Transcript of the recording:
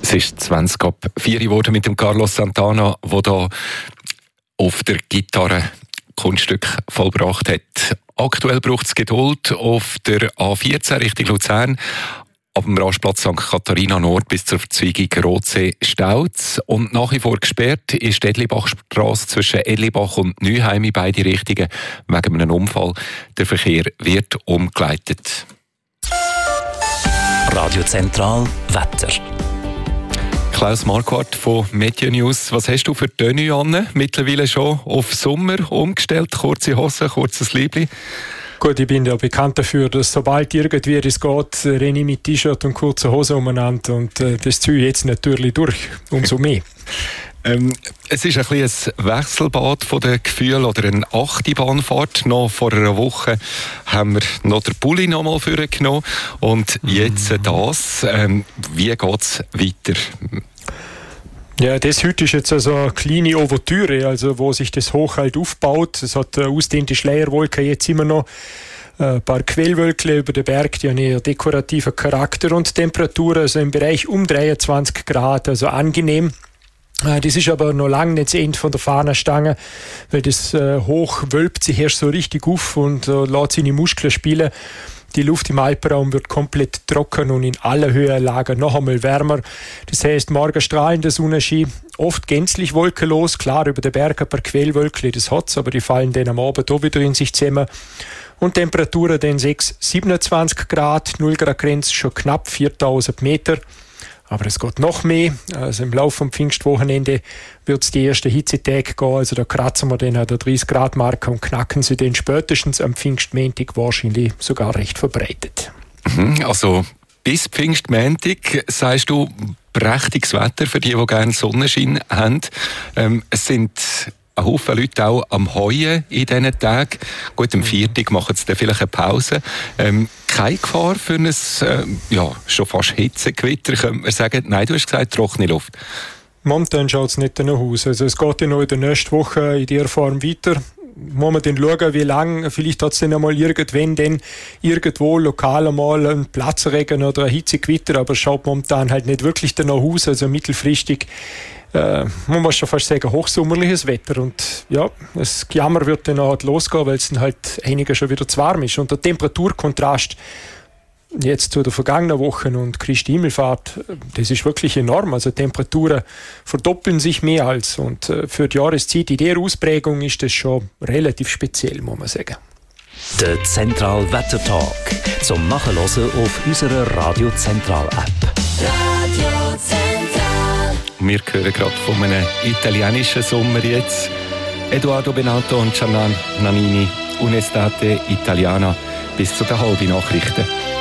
Es ist 20 ab 4 geworden mit dem Carlos Santana, der da auf der Gitarre Kunststück vollbracht hat. Aktuell braucht es Geduld auf der A14 Richtung Luzern. Ab dem Rastplatz St. Katharina Nord bis zur Verzweigung Rothsee-Stauz. Und nach wie vor gesperrt ist die Edlibachstrasse zwischen Edlibach und Neuheim in beide Richtungen wegen einem Unfall. Der Verkehr wird umgeleitet. Radio Zentral Wetter. Klaus Marquardt von Media News. Was hast du für Tenue an? Mittlerweile schon auf Sommer umgestellt? Kurze Hosen, kurzes Liebli? Gut, ich bin ja bekannt dafür, dass sobald irgendwie es geht, renne ich mit T-Shirt und kurzer Hose umeinander. Und das ziehe ich jetzt natürlich durch, umso mehr. Es ist ein bisschen ein Wechselbad von den Gefühlen oder eine Achterbahnfahrt. Noch vor einer Woche haben wir noch den Pulli noch mal vorgenommen und jetzt das. Wie geht es weiter? Ja, das heute ist jetzt also eine kleine Ouvertüre, also wo sich das hoch halt aufbaut. Es hat eine ausdehnte Schleierwolke jetzt immer noch. Ein paar Quellwölkchen über den Berg, die haben eher dekorativen Charakter und Temperatur, also im Bereich um 23 Grad, also angenehm. Das ist aber noch lange nicht das Ende von der Fahnenstange, weil das hoch wölbt sich erst so richtig auf und lässt seine Muskeln spielen. Die Luft im Alpenraum wird komplett trocken und in aller Höhenlagen noch einmal wärmer. Das heißt, morgen strahlender Sonnenschein, oft gänzlich wolkenlos. Klar, über den Berg ein paar Quellwölkchen, das hat's, aber die fallen dann am Abend auch wieder in sich zusammen. Und Temperaturen dann 27 Grad, 0 Grad Grenze, schon knapp 4000 Meter. Aber es geht noch mehr. Also im Laufe vom Pfingstwochenende wird es die ersten Hitzetage gehen. Also da kratzen wir dann an der 30-Grad-Marke und knacken sie dann spätestens am Pfingstmontag wahrscheinlich sogar recht verbreitet. Also bis Pfingstmontag, sagst du, prächtiges Wetter für die gerne Sonnenschein haben. Es sind ein Haufen Leute auch am Heuen in diesen Tagen. Gut, am Viertag machen sie dann vielleicht eine Pause. Keine Gefahr für ein schon fast Hitzegewitter, könnte man sagen. Nein, du hast gesagt, trockene Luft. Momentan schaut es nicht danach aus. Also es geht ja noch in der nächsten Woche in dieser Form weiter. Muss man dann schauen, wie lange. Vielleicht hat es dann einmal irgendwo lokal einmal einen Platzregen oder ein Hitzegewitter, aber es schaut momentan halt nicht wirklich danach aus. Also mittelfristig man muss schon fast sagen, hochsommerliches Wetter. Und ja, das Gejammer wird dann halt losgehen, weil es dann halt einiger schon wieder zu warm ist. Und der Temperaturkontrast jetzt zu der vergangenen Woche und Christi Himmelfahrt, das ist wirklich enorm. Also Temperaturen verdoppeln sich mehr als. Und für die Jahreszeit in dieser Ausprägung ist das schon relativ speziell, muss man sagen. Der Zentral Wetter Talk zum Nachhören auf unserer Radio Zentral App. Radio Zentral. Wir hören gerade von einem italienischen Sommer jetzt. Edoardo Benalto und Giannan Nannini, Un'estate italiana, bis zu den halben Nachrichten.